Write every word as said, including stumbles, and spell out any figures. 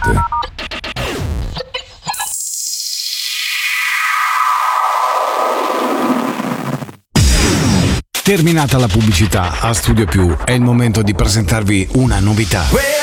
Terminata la pubblicità, a Studio Più è il momento di presentarvi una novità.